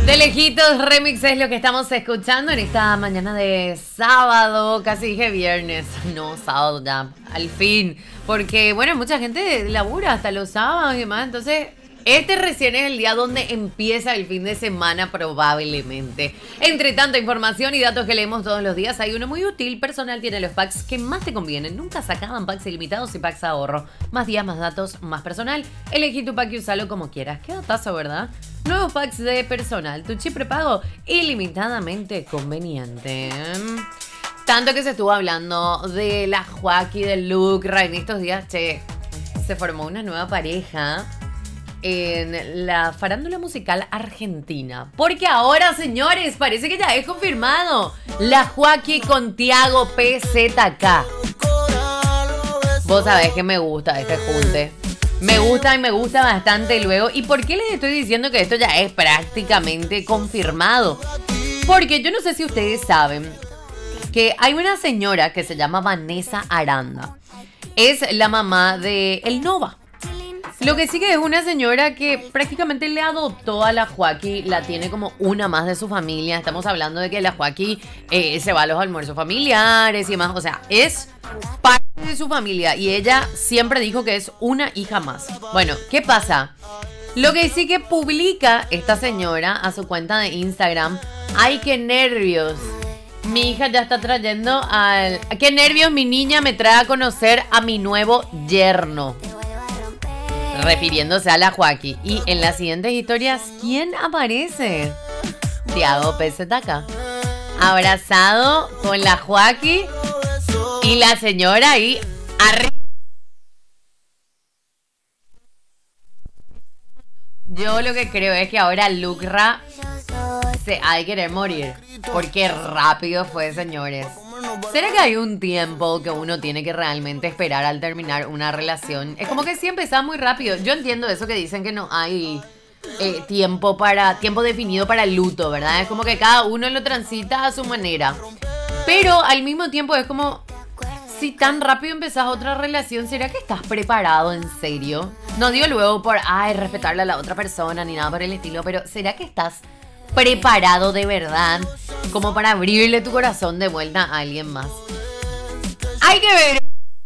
De lejitos remix es lo que estamos escuchando en esta mañana de sábado, casi dije viernes, no, sábado ya, al fin, porque bueno, mucha gente labura hasta los sábados y demás, entonces este recién es el día donde empieza el fin de semana probablemente. Entre tanta información y datos que leemos todos los días, hay uno muy útil. Personal tiene los packs que más te convienen. Nunca se acaban, packs ilimitados y packs ahorro. Más días, más datos, más personal. Elegí tu pack y usalo como quieras. Qué datazo, ¿verdad? Nuevos packs de personal. Tu chip prepago ilimitadamente conveniente. Tanto que se estuvo hablando de la Joaquí, del Lucra en estos días. Che, se formó una nueva pareja en la farándula musical argentina. Porque ahora, señores, parece que ya es confirmado. La Joaquí con Tiago PZK. Vos sabés que me gusta este junte. Me gusta y me gusta bastante luego. ¿Y por qué les estoy diciendo que esto ya es prácticamente confirmado? Porque yo no sé si ustedes saben que hay una señora que se llama Vanessa Aranda. Es la mamá de El Nova. Lo que sí que es una señora que prácticamente le adoptó a la Joaquí, la tiene como una más de su familia. Estamos hablando de que la Joaquí se va a los almuerzos familiares y demás. O sea, es parte de su familia y ella siempre dijo que es una hija más. Bueno, ¿qué pasa? Lo que sí que publica esta señora a su cuenta de Instagram. ¡Ay, qué nervios! Mi hija ya está trayendo al... ¡Qué nervios! Mi niña me trae a conocer a mi nuevo yerno. Refiriéndose a la Joaquí. Y en las siguientes historias, ¿quién aparece? Tiago PZK. Abrazado con la Joaquí y la señora ahí arriba. Yo lo que creo es que ahora Lucra se ha de querer morir. Porque rápido fue, señores. ¿Será que hay un tiempo que uno tiene que realmente esperar al terminar una relación? Es como que sí empezaba muy rápido. Yo entiendo eso que dicen que no hay tiempo definido para el luto, ¿verdad? Es como que cada uno lo transita a su manera. Pero al mismo tiempo es como, si tan rápido empezás otra relación, ¿será que estás preparado en serio? No digo luego por, respetarle a la otra persona ni nada por el estilo, pero ¿será que estás preparado de verdad como para abrirle tu corazón de vuelta a alguien más? Hay que ver.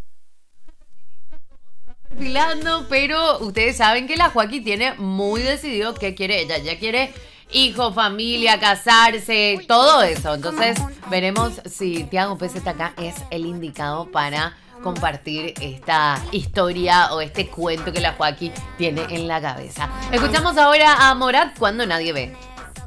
Perfilando, pero ustedes saben que la Joaquí tiene muy decidido qué quiere ella. Ella quiere hijo, familia, casarse, todo eso. Entonces veremos si Tiago PZK es el indicado para compartir esta historia o este cuento que la Joaquí tiene en la cabeza. Escuchamos ahora a Morat, Cuando nadie ve.